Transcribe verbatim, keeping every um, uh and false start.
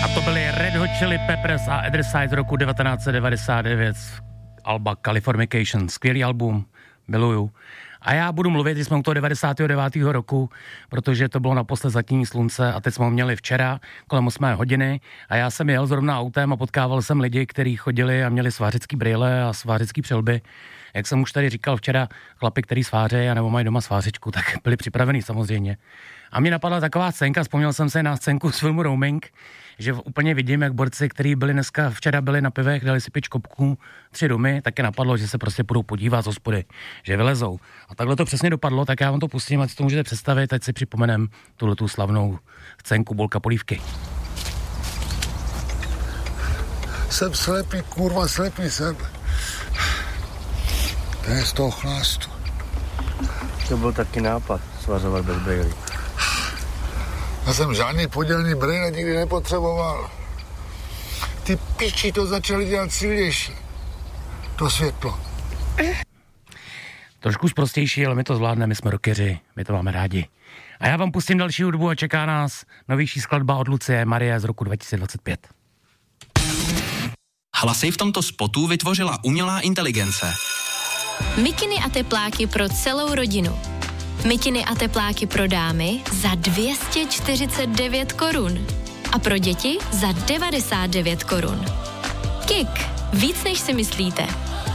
to byly Red Hot Chili Peppers a Other Side z roku devatenáct set devadesát devět, alba Californication, skvělý album, miluju. A já budu mluvit, jsme u toho devadesátého devátého roku, protože to bylo naposled zatímní slunce a teď jsme ho měli včera kolem osmé hodiny a já jsem jel zrovna autem a potkával jsem lidi, kteří chodili a měli svářecký brýle a svářecký přilby. Jak jsem už tady říkal včera, chlapi, který svářejí a nebo mají doma svářečku, tak byli připravený samozřejmě. A mě napadla taková scénka, vzpomněl jsem se na scénku z filmu Roaming, že úplně vidím, jak borci, kteří byli dneska, včera byli na pivech, dali si pič kopku, tři domy, tak je napadlo, že se prostě půjdou podívat z hospody, že vylezou. A takhle to přesně dopadlo, tak já vám to pustím, ať si to můžete představit, ať si připomenem tuhletu slavnou scénku Bolka polívky. Jsem slepý, kurva, slepý jsem. To je z toho chlástu. To byl taky nápad, svazovat bez brýlí. Já jsem žádný podělný brýle nikdy nepotřeboval. Ty piči to začaly dělat silnější. To světlo. Trošku zprostější, ale my to zvládneme, my jsme rockeři, my to máme rádi. A já vám pustím další hudbu a čeká nás novější skladba od Lucie Marie z roku dva tisíce dvacet pět. Hlasy v tomto spotu vytvořila umělá inteligence. Mikiny a tepláky pro celou rodinu. Mikiny a tepláky pro dámy za dvě stě čtyřicet devět korun. A pro děti za devadesát devět korun. Kik. Víc než si myslíte.